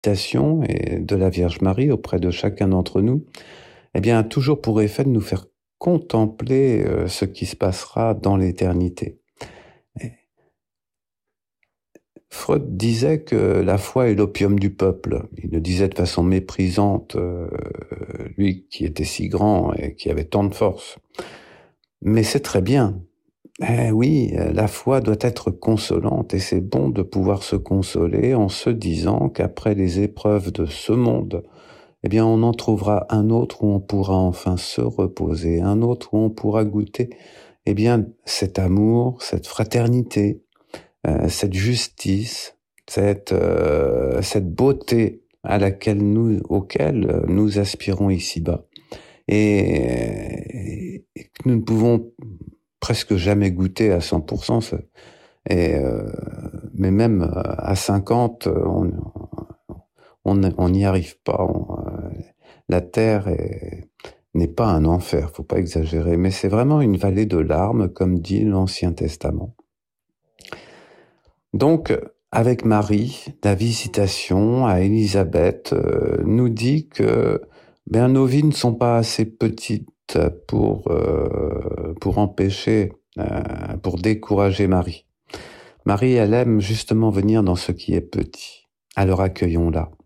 visitation et de la Vierge Marie auprès de chacun d'entre nous, eh bien, a toujours pour effet de nous faire contempler ce qui se passera dans l'éternité. Freud disait que la foi est l'opium du peuple. Il le disait de façon méprisante, lui qui était si grand et qui avait tant de force. Mais c'est très bien. Eh oui, la foi doit être consolante et c'est bon de pouvoir se consoler en se disant qu'après les épreuves de ce monde, eh bien, on en trouvera un autre où on pourra enfin se reposer, un autre où on pourra goûter, eh bien, cet amour, cette fraternité, cette justice, cette beauté auquel nous aspirons ici-bas. Et que nous ne pouvons presque jamais goûter à 100%. Mais même à 50, on n'y arrive pas. La terre n'est pas un enfer, faut pas exagérer, mais c'est vraiment une vallée de larmes, comme dit l'Ancien Testament. Donc, avec Marie, la visitation à Élisabeth nous dit que nos vies ne sont pas assez petites pour empêcher, pour décourager Marie. Marie, elle aime justement venir dans ce qui est petit. Alors accueillons-la.